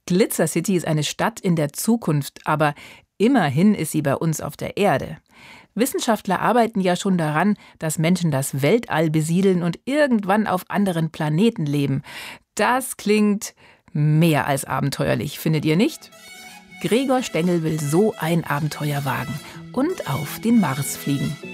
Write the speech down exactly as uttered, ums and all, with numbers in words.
Glitzer City ist eine Stadt in der Zukunft, aber immerhin ist sie bei uns auf der Erde. Wissenschaftler arbeiten ja schon daran, dass Menschen das Weltall besiedeln und irgendwann auf anderen Planeten leben. Das klingt mehr als abenteuerlich, findet ihr nicht? Gregor Stengel will so ein Abenteuer wagen und auf den Mars fliegen.